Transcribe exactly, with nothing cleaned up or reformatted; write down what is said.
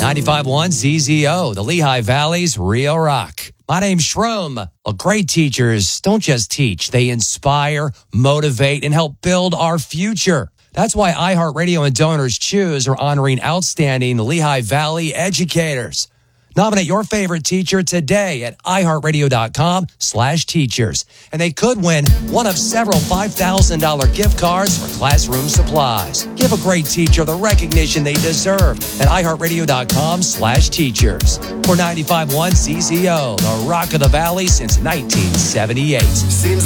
ninety-five point one Z Z O, the Lehigh Valley's Real Rock. My name's Shroom. Well, great teachers don't just teach. They inspire, motivate, and help build our future. That's why iHeartRadio and Donors Choose are honoring outstanding Lehigh Valley educators. Nominate your favorite teacher today at iHeartRadio.com slash teachers. And they could win one of several five thousand dollars gift cards for classroom supplies. Give a great teacher the recognition they deserve at iHeartRadio.com slash teachers. For ninety-five point one Z Z O, the Rock of the Valley since nineteen seventy-eight. Seems